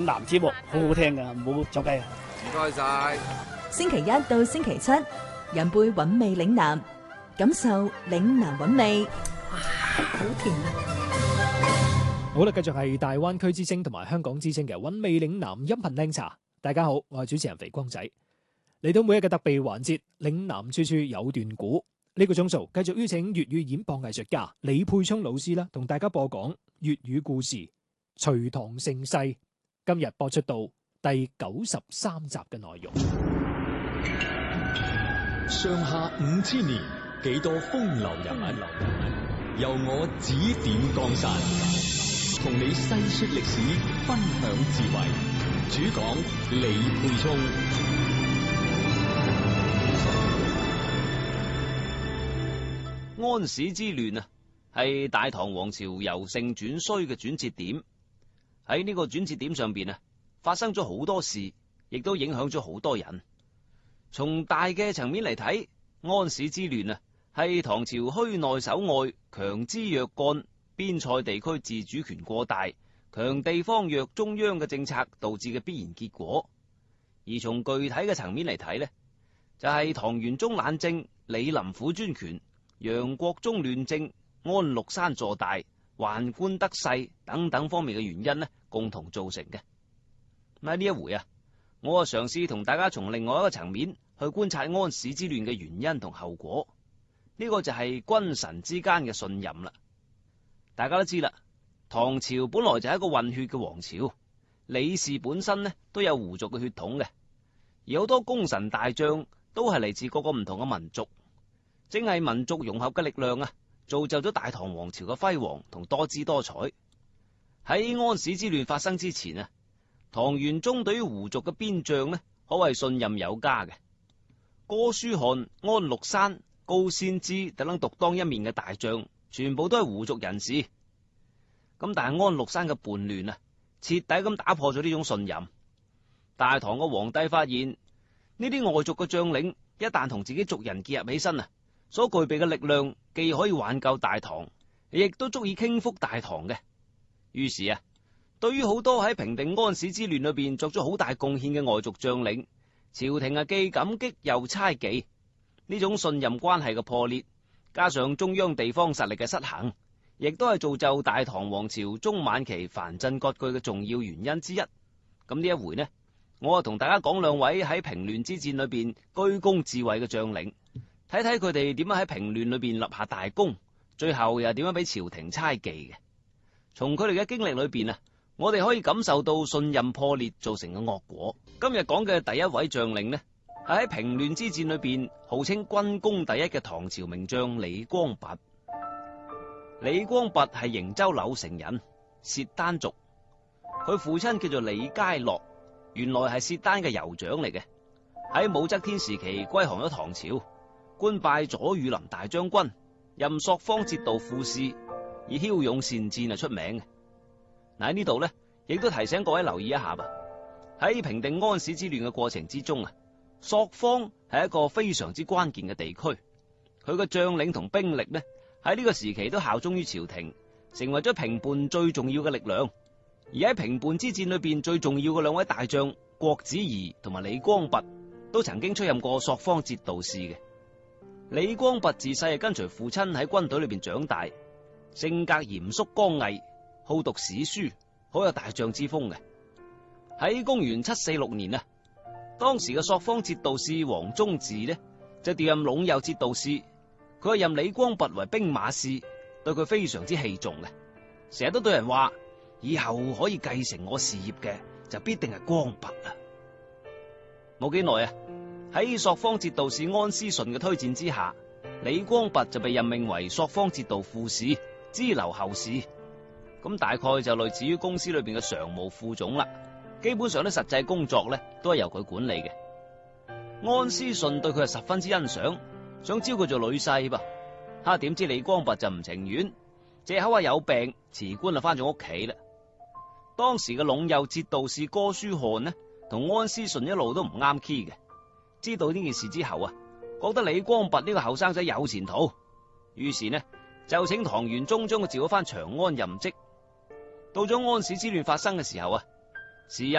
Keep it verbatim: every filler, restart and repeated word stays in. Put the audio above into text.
南節目好好聽噶，唔好走雞啊！ 唔該晒。 星期一到星期七，飲杯韻味嶺南，感受嶺南韻味。哇，好甜啊！ 好啦，繼續係大灣區之聲同埋香港之聲嘅韻味嶺南音頻靚茶。大家好，我係主持人肥光仔。嚟到每日嘅特備環節，嶺南處處有段古。呢個鐘數繼續邀請粵語演播藝術家李沛聰老師啦，同大家播講粵語故事《隋唐盛世》。今日播出到第九十三集嘅內容。 上下五千年，幾多風流人物，由我指點江山，同你細說歷史，分享智慧。主講李沛聰。 安史之亂啊，係大唐王朝由盛轉衰嘅轉折點。喺呢個轉折點上邊啊，發生咗好多事，亦都影響咗好多人。從大嘅層面嚟睇，安史之亂啊，係唐朝虛內守外、強枝弱幹、邊塞地區自主權過大、強地方弱中央嘅政策導致嘅必然結果。而從具體嘅層面嚟睇呢，就係、是、唐玄宗懶政、李林甫專權、楊國忠亂政、安祿山坐大、宦官得勢等等方面嘅原因呢，共同造成嘅。喺呢一回啊，我啊嘗試同大家從另外一個層面去觀察安史之亂嘅原因同後果。呢、這個就係君臣之間嘅信任啦。大家都知啦，唐朝本來就係一個混血嘅王朝，李氏本身呢都有胡族嘅血統嘅，而好多功臣大將都係嚟自各個唔同嘅民族。正係民族融合嘅力量啊，造就咗大唐王朝嘅輝煌同多姿多彩。喺安史之亂發生之前啊，唐玄宗對於胡族嘅邊將呢，可謂信任有加嘅。哥舒翰、安祿山、高仙芝等等獨當一面嘅大將，全部都係胡族人士。咁但係安祿山嘅叛亂啊，徹底咁打破咗呢種信任。大唐嘅皇帝發現呢啲外族嘅將領一旦同自己族人結合起身啊，所具備嘅力量既可以挽救大唐，亦都足以傾覆大唐嘅。於是啊，對於好多喺平定安史之亂裏邊作咗好大貢獻嘅外族將領，朝廷啊既感激又猜忌。呢種信任關係嘅破裂，加上中央地方實力嘅失衡，亦都係造就大唐王朝中晚期藩鎮割據嘅重要原因之一。咁呢一回呢，我啊同大家講兩位喺平亂之戰裏邊居功至偉嘅將領。睇睇佢哋點樣喺平亂裏邊立下大功，最後又點樣俾朝廷猜忌嘅。從佢哋嘅經歷裏邊啊，我哋可以感受到信任破裂造成嘅惡果。今日講嘅第一位將領呢，係喺平亂之戰裏邊號稱軍功第一嘅唐朝名將李光弼。李光弼係瀛州柳城人，薛丹族。佢父親叫做李佳洛，原來係薛丹嘅酋長嚟嘅。喺武則天時期歸降咗唐朝，官拜左羽林大將軍，任朔方節度副使，以驍勇善戰啊出名嘅。嗱，喺呢度呢，亦都提醒各位留意一下吧。喺平定安史之亂嘅過程之中啊，朔方係一個非常之關鍵嘅地區，佢嘅將領同兵力呢，喺呢個時期都效忠於朝廷，成為咗平叛最重要嘅力量。而喺平叛之戰裏邊最重要嘅兩位大將郭子儀同埋李光弼，都曾經出任過朔方節度使嘅。李光弼自細係跟隨父親喺軍隊裏邊長大，性格嚴肅剛毅，好讀史書，好有大將之風嘅。喺公元七四六年啊，當時嘅朔方節度使王宗治呢，就調任隴右節度使，佢係任李光弼為兵馬司，對佢非常之器重嘅，成日都對人話，以後可以繼承我事業嘅就必定係光弼啦。冇幾耐啊，喺朔方節度使安思順嘅推薦之下，李光弼就被任命為朔方節度副使，支留後事。咁大概就類似於公司裏邊嘅常務副總啦。基本上啲實際工作咧都係由佢管理嘅。安思順對佢係十分之欣賞，想招佢做女婿噃。哈，點知李光弼就唔情願，借口話有病辭官就翻咗屋企啦。當時嘅隴右節度使哥舒翰呢，同安思順一路都唔啱 key 嘅。知道呢件事之後啊，覺得李光弼呢個後生仔有前途，於是呢就請唐玄宗將佢召咗翻長安任職。到咗安史之亂發生嘅時候啊，時任